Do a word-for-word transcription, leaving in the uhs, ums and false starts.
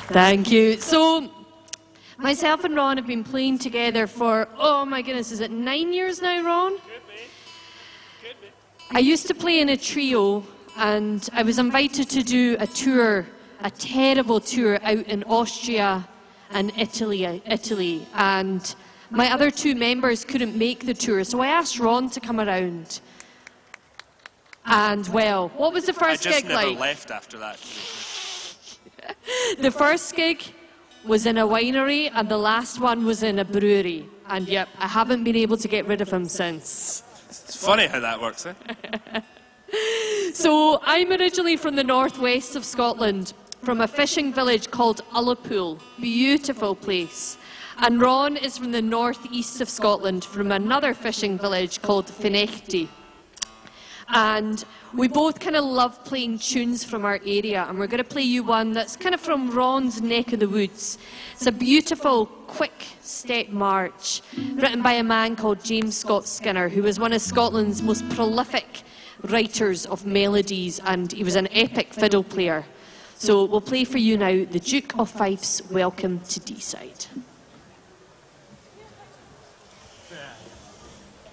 Thank you. So, myself and Ron have been playing together for, oh my goodness, is it nine years now, Ron? Could be. Could be. I used to play in a trio, and I was invited to do a tour, a terrible tour out in Austria and Italy, Italy, and my other two members couldn't make the tour, so I asked Ron to come around. And, well, what was the first I just gig never like? left after that. The first gig was in a winery, and the last one was in a brewery. And yep, I haven't been able to get rid of him since. It's funny how that works, eh? So I'm originally from the northwest of Scotland, from a fishing village called Ullapool. Beautiful place. And Ron is from the northeast of Scotland, from another fishing village called Finechty. And we both kind of love playing tunes from our area, and we're going to play you one that's kind of from Ron's neck of the woods. It's a beautiful, quick step march written by a man called James Scott Skinner, who was one of Scotland's most prolific writers of melodies, and he was an epic fiddle player. So we'll play for you now the Duke of Fife's Welcome to Deeside.